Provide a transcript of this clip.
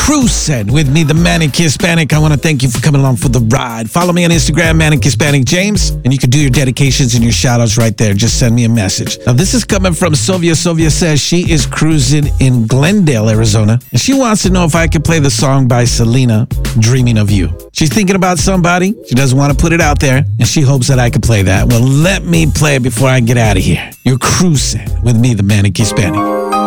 cruising with me, the Manic Hispanic. I want to thank you for coming along for the ride. Follow me on Instagram, Manic Hispanic James, and you can do your dedications and your shout-outs right there. Just send me a message. Now, this is coming from Sylvia. Sylvia says she is cruising in Glendale, Arizona, and she wants to know if I could play the song by Selena, Dreaming of You. She's thinking about somebody. She doesn't want to put it out there, and she hopes that I can play that. Well, let me play it before I get out of here. You're cruising with me, the Manic Hispanic.